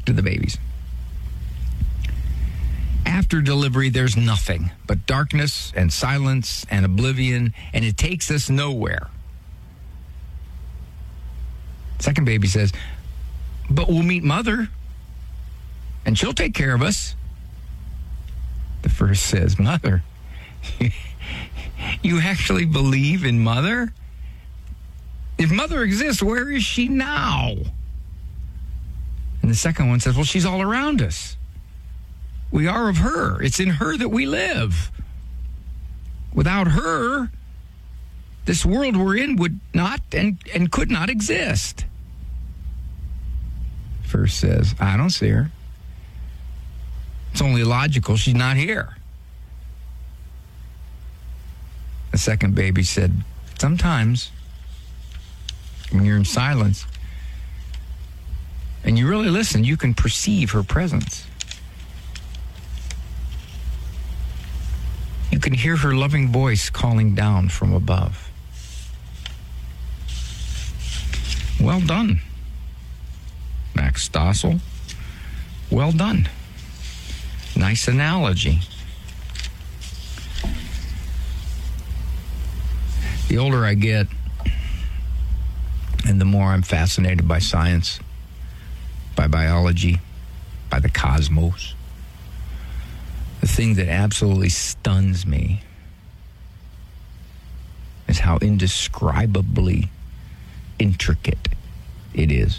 Back to the babies. After delivery, there's nothing but darkness and silence and oblivion, and it takes us nowhere. Second baby says, but we'll meet mother, and she'll take care of us. The first says, mother, you actually believe in mother? If mother exists, where is she now? And the second one says, well, she's all around us. We are of her. It's in her that we live. Without her, this world we're in would not and could not exist. First says, I don't see her. It's only logical she's not here. The second baby said, sometimes when you're in silence and you really listen, you can perceive her presence. You can hear her loving voice calling down from above. Well done, Max Stossel. Well done. Nice analogy. The older I get, and the more I'm fascinated by science, by biology, by the cosmos, the thing that absolutely stuns me is how indescribably intricate it is.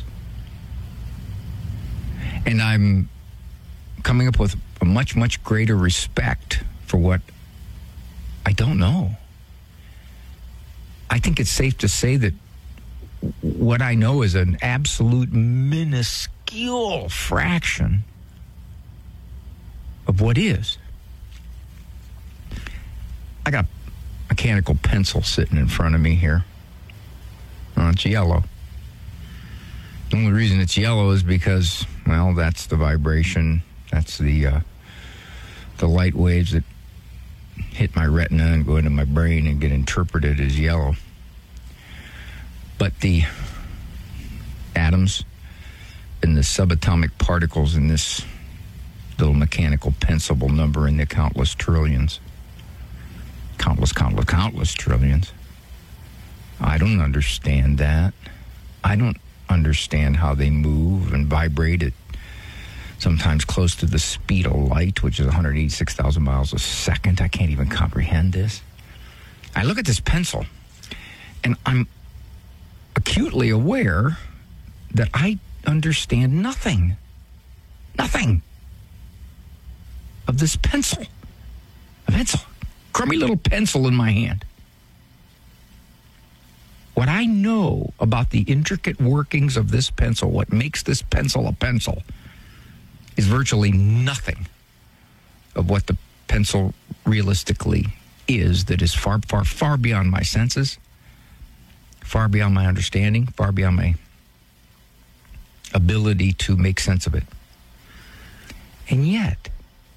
And I'm coming up with a much, much greater respect for what I don't know. I think it's safe to say that what I know is an absolute minuscule fraction of what is. I got a mechanical pencil sitting in front of me here. Oh, it's yellow. The only reason it's yellow is because, well, that's the vibration. That's the light waves that hit my retina and go into my brain and get interpreted as yellow. But the atoms and the subatomic particles in this little mechanical pencil will number in the countless trillions. Countless trillions. I don't understand that. I don't understand how they move and vibrate at sometimes close to the speed of light, which is 186,000 miles a second. I can't even comprehend this. I look at this pencil, and I'm acutely aware that I understand nothing of this pencil. A pencil. Crummy little pencil in my hand. What I know about the intricate workings of this pencil, what makes this pencil a pencil, is virtually nothing of what the pencil realistically is, that is far, far, far beyond my senses, far beyond my understanding, far beyond my ability to make sense of it. And yet,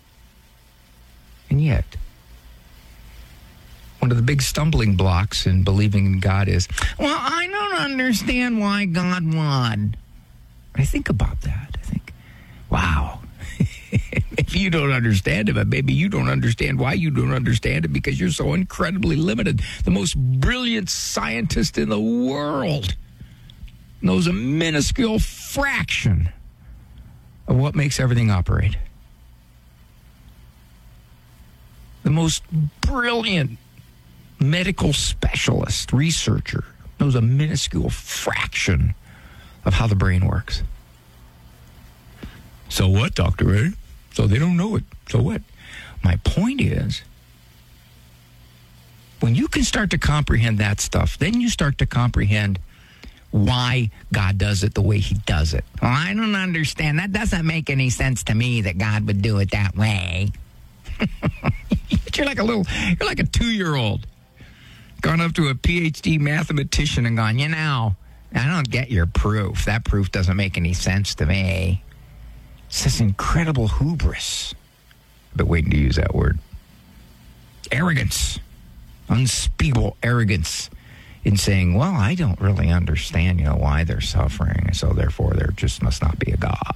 one of the big stumbling blocks in believing in God is, well, I don't understand why God would. I think about that. I think, wow. If you don't understand it, but maybe you don't understand why you don't understand it, because you're so incredibly limited. The most brilliant scientist in the world knows a minuscule fraction of what makes everything operate. The most brilliant medical specialist, researcher, knows a minuscule fraction of how the brain works. So what, Dr. Ray? So they don't know it. So what? My point is, when you can start to comprehend that stuff, then you start to comprehend why God does it the way he does it. Well, I don't understand. That doesn't make any sense to me that God would do it that way. You're like a 2-year-old gone up to a PhD mathematician and gone, I don't get your proof. That proof doesn't make any sense to me. It's this incredible hubris. I've been waiting to use that word. Arrogance. Unspeakable arrogance in saying, well, I don't really understand, why they're suffering, so therefore there just must not be a God.